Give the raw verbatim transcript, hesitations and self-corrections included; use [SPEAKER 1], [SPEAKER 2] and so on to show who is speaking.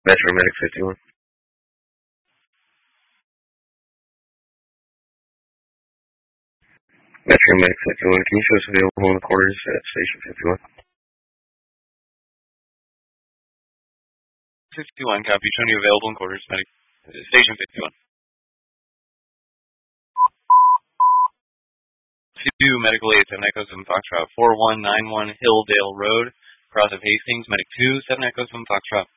[SPEAKER 1] Metro Medic fifty-one. Metro Medic fifty-one, can you show us available in the quarters at Station fifty-one?
[SPEAKER 2] fifty-one, copy. Showing you available in quarters, medic. Station fifty-one. two, Medical eight, seven Echo seven Foxtrot, four one nine one Hilldale Road, cross of Hastings, Medic two, seven Echo seven Foxtrot.